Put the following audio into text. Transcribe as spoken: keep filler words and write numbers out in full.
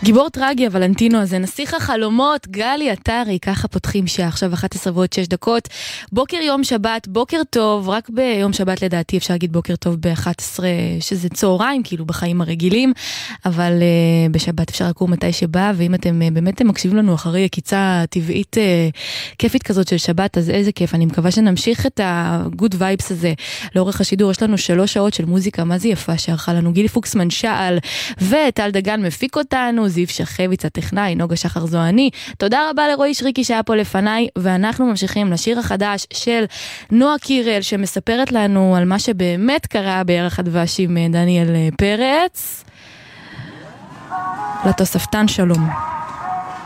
גיבור טרגי, הוולנטינו הזה, נסיך החלומות, גלי עטרי, ככה פותחים שעה, עכשיו אחת עשרה ועוד שש דקות, בוקר יום שבת, בוקר טוב, רק ביום שבת לדעתי אפשר להגיד בוקר טוב ב-אחת עשרה, שזה צהריים, כאילו בחיים הרגילים, אבל uh, בשבת אפשר לקום מתי שבא, ואם אתם uh, באמת מקשיבים לנו אחרי הקיצה טבעית uh, כיפית כזאת של שבת, אז איזה כיף, אני מקווה שנמשיך את ה-good vibes הזה לאורך השידור, יש לנו שלוש שעות של מוזיקה, מה זה יפה שערכה לנו, גילי פוקסמן שאל, וטל דגן מפיק אותנו, זיו שחביץ הטכנאי, נוגה שחר זו אני. תודה רבה לרועי שריקי שהיה פה לפניי, ואנחנו ממשיכים לשיר החדש של נועה קירל, שמספרת לנו על מה שבאמת קרה בירח הדבש עם דניאל פרץ. לתוספתן שלום.